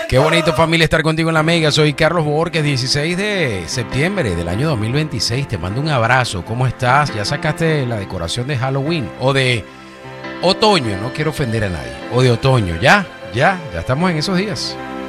Qué bonito, familia, estar contigo en la Mega. Soy Carlos Borges, 16 de septiembre del año 2026. Te mando un abrazo. ¿Cómo estás? ¿Ya sacaste la decoración de Halloween? O de otoño, no quiero ofender a nadie. O de otoño, ya estamos en esos días.